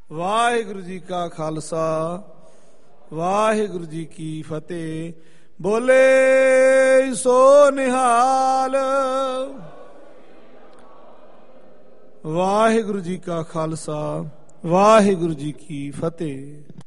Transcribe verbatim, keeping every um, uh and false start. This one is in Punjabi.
ਵਾਹਿਗੁਰੂ ਜੀ ਕਾ ਖਾਲਸਾ ਵਾਹਿਗੁਰੂ ਜੀ ਕੀ ਫਤਿਹ। ਬੋਲੇ ਸੋ ਨਿਹਾਲ। ਵਾਹਿਗੁਰੂ ਜੀ ਕਾ ਖਾਲਸਾ ਵਾਹਿਗੁਰੂ ਜੀ ਕੀ ਫਤਿਹ।